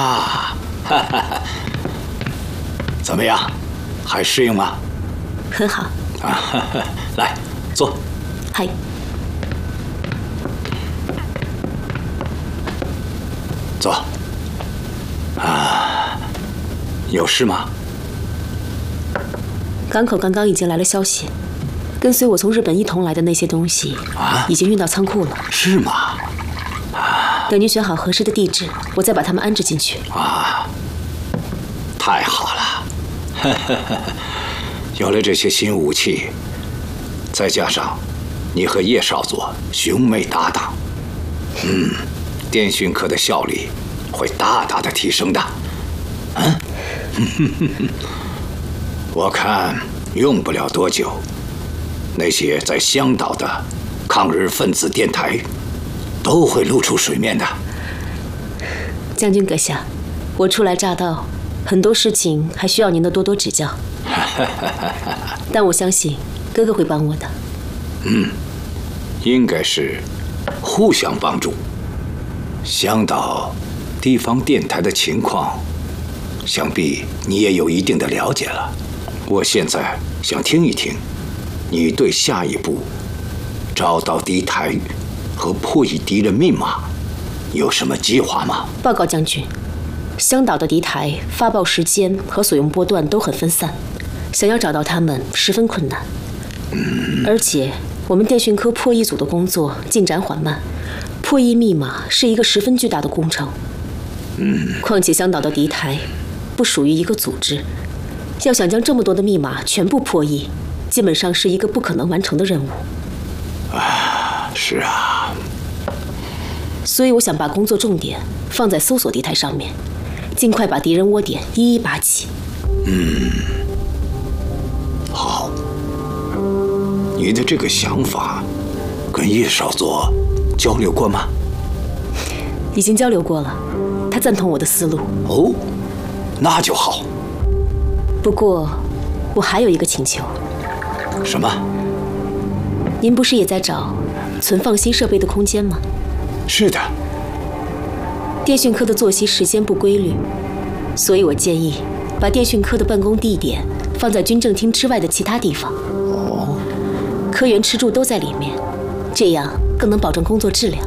啊，哈哈，怎么样，还适应吗？ 很好。 啊，来，坐。 嗨。 坐。啊，有事吗？ 港口刚刚已经来了消息，跟随我从日本一同来的那些东西已经运到仓库了。 是吗？ 等您选好合适的地址，我再把它们安置进去。 啊，太好了！有了这些新武器，再加上你和叶少佐兄妹搭档，电讯科的效率会大大的提升的。我看用不了多久，那些在香岛的抗日分子电台都会露出水面的。 将军阁下，我初来乍到，很多事情还需要您的多多指教。但我相信哥哥会帮我的。 应该是互相帮助。香岛地方电台的情况，想必你也有一定的了解了。我现在想听一听，你对下一步找到敌台和破译敌人密码有什么计划吗？ 报告将军，香岛的敌台发报时间和所用波段都很分散，想要找到他们十分困难。而且我们电讯科破译组的工作进展缓慢，破译密码是一个十分巨大的工程。况且香岛的敌台不属于一个组织，要想将这么多的密码全部破译，基本上是一个不可能完成的任务。 是啊。 所以我想把工作重点放在搜索敌台上面，尽快把敌人窝点一一拔起。 好。你的这个想法跟叶少佐交流过吗？ 已经交流过了，他赞同我的思路。 哦，那就好。 不过，我还有一个请求。 什么？ 您不是也在找存放新设备的空间吗？ 是的。 电讯科的作息时间不规律，所以我建议把电讯科的办公地点放在军政厅之外的其他地方。科员吃住都在里面，这样更能保证工作质量。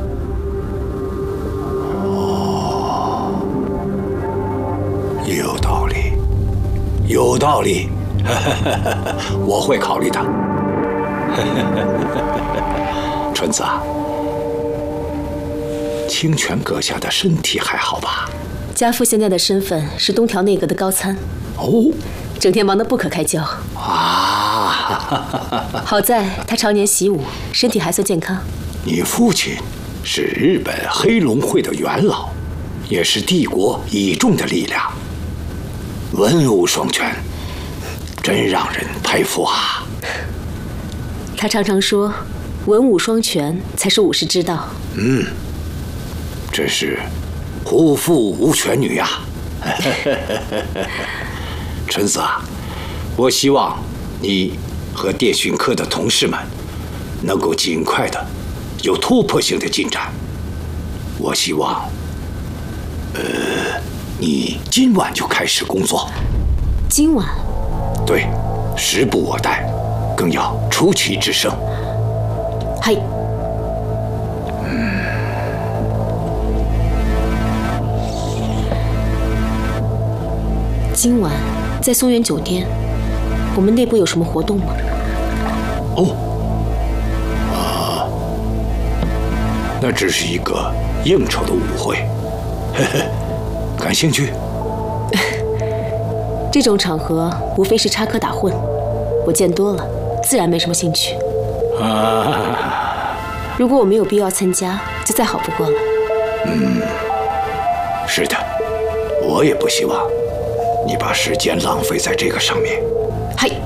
有道理，有道理，我会考虑的。春子啊，清泉阁下的身体还好吧？ 家父现在的身份是东条内阁的高参。 哦， 整天忙得不可开交啊！ 好在他常年习武，身体还算健康。 你父亲是日本黑龙会的元老，也是帝国倚重的力量，文武双全，真让人佩服啊！ 他常常说，文武双全才是武士之道。 真是虎父无犬女呀！春子啊，我希望你和电讯科的同事们能够尽快的有突破性的进展。我希望，你今晚就开始工作。 今晚？ 对，时不我待，更要出奇制胜。 嗨。今晚在松原酒店，我们内部有什么活动吗？ 那只是一个应酬的舞会，感兴趣？ 这种场合无非是插科打诨，我见多了，自然没什么兴趣。如果我没有必要参加，就再好不过了。 是的，我也不希望你把时间浪费在这个上面。 嗨。